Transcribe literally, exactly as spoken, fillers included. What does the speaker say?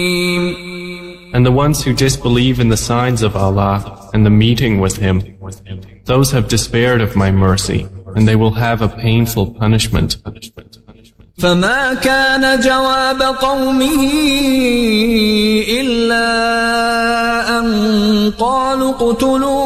And the ones who disbelieve in the signs of Allah and the meeting with Him, those have despaired of my mercy, and they will have a painful punishment. فما كان جواب قومه إلا أن قالوا اقتلوا